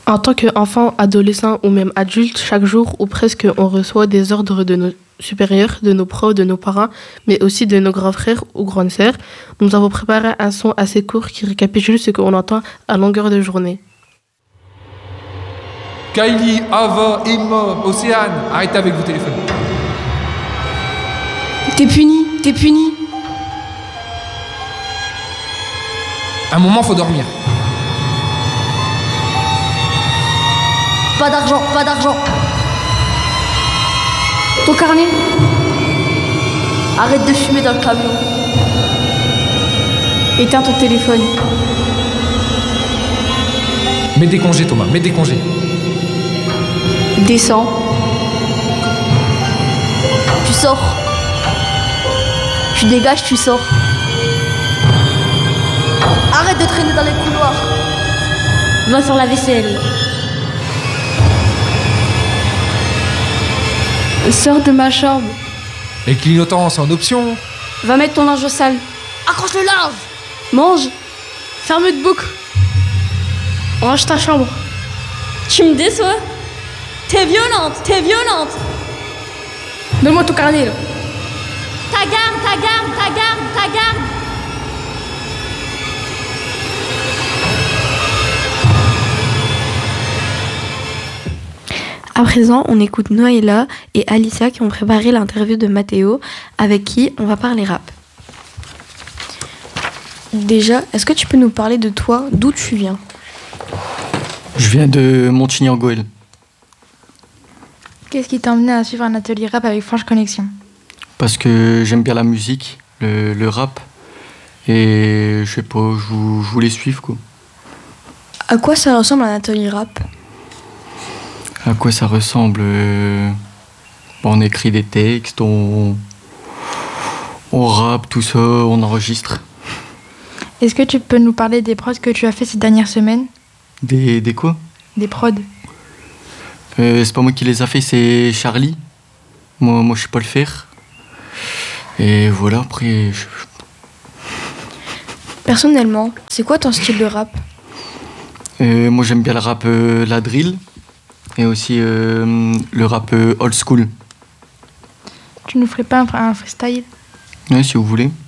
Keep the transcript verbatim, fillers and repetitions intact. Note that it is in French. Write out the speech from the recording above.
En tant qu'enfant, adolescent ou même adulte, chaque jour ou presque, on reçoit des ordres de nos supérieurs, de nos profs, de nos parents, mais aussi de nos grands frères ou grandes sœurs. Nous avons préparé un son assez court qui récapitule ce qu'on entend à longueur de journée. Kylie, Ava, Emma, Océane, arrêtez avec vos téléphones. T'es puni, t'es puni. Un moment, faut dormir. Pas d'argent, pas d'argent. Ton carnet. Arrête de fumer dans le camion. Éteins ton téléphone. Mets des congés, Thomas, mets des congés. Descends. Tu sors. Tu dégages, tu sors. Arrête de traîner dans les couloirs. Va faire la vaisselle. Sors de ma chambre. Les clignotants, c'est en option. Va mettre ton linge au sale. Accroche le linge. Mange. Ferme de boucle. Range ta chambre. Tu me déçois. T'es violente, t'es violente. Donne-moi ton carnet là. Ta garde, ta garde, ta garde, ta garde. À présent, on écoute Noëlla et Alicia qui ont préparé l'interview de Mathéo, avec qui on va parler rap. Déjà, est-ce que tu peux nous parler de toi, d'où tu viens ? Je viens de Montigny-en-Goël. Qu'est-ce qui t'a emmené à suivre un atelier rap avec Franche Connexion ? Parce que j'aime bien la musique, le, le rap, et je sais pas, je, vou- je voulais suivre quoi. À quoi ça ressemble un atelier rap ? À quoi ça ressemble euh, On écrit des textes, on, on rappe, tout ça, on enregistre. Est-ce que tu peux nous parler des prods que tu as fait ces dernières semaines ? Des, des quoi Des prods. euh, C'est pas moi qui les a fait, c'est Charlie. Moi, moi je sais pas le faire. Et voilà, après... Je... Personnellement, c'est quoi ton style de rap ? Euh, moi j'aime bien le rap, euh, la drill, et aussi euh, le rap euh, old school. Tu nous ferais pas un, un freestyle ? Ouais, si vous voulez.